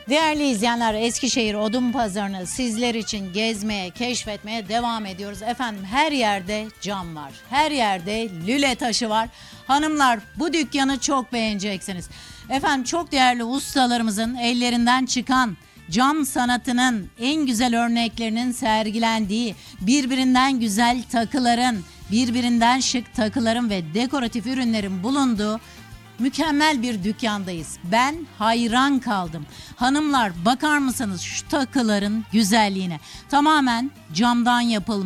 Değerli izleyenler, Eskişehir Odunpazarı'nı sizler için gezmeye, keşfetmeye devam ediyoruz. Efendim her yerde cam var, her yerde lüle taşı var. Hanımlar, bu dükkanı çok beğeneceksiniz. Efendim çok değerli ustalarımızın ellerinden çıkan cam sanatının en güzel örneklerinin sergilendiği, birbirinden güzel takıların, birbirinden şık takıların ve dekoratif ürünlerin bulunduğu mükemmel bir dükkandayız. Ben hayran kaldım. Hanımlar, bakar mısınız şu takıların güzelliğine? Tamamen camdan yapılmış.